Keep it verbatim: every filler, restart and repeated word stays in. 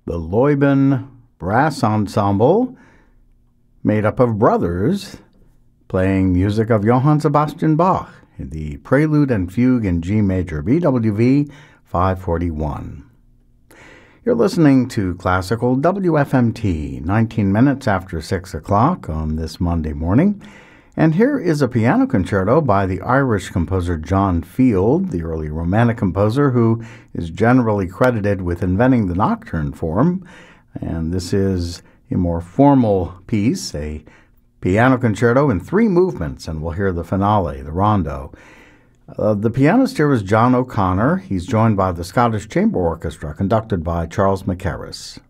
the Leuben Brass Ensemble, made up of brothers, playing music of Johann Sebastian Bach, the Prelude and Fugue in G major, B W V five forty-one. You're listening to Classical W F M T, nineteen minutes after six o'clock on this Monday morning. And here is a piano concerto by the Irish composer John Field, the early Romantic composer who is generally credited with inventing the nocturne form. And this is a more formal piece, a piano concerto in three movements, and we'll hear the finale, the rondo. Uh, the pianist here is John O'Connor. He's joined by the Scottish Chamber Orchestra, conducted by Charles Mackerras.